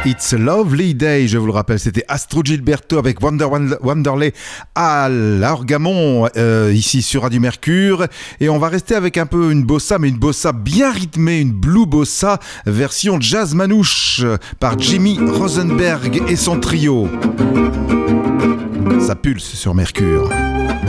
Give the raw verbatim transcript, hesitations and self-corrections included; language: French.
It's a Lovely Day, je vous le rappelle, c'était Astro Gilberto avec Wonder Wonder- Wonderlay à l'Orgamon, euh, ici sur Radio Mercure. Et on va rester avec un peu une bossa, mais une bossa bien rythmée, une blue bossa, version jazz manouche par Jimmy Rosenberg et son trio. Ça pulse sur Mercure.